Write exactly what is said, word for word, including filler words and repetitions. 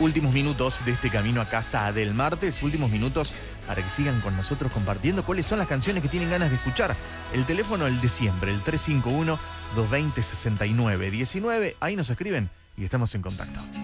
últimos minutos de este camino a casa del martes, últimos minutos para que sigan con nosotros compartiendo cuáles son las canciones que tienen ganas de escuchar. El teléfono, el de siempre, el tres cinco uno, dos dos cero, seis nueve uno nueve. Ahí nos escriben y estamos en contacto.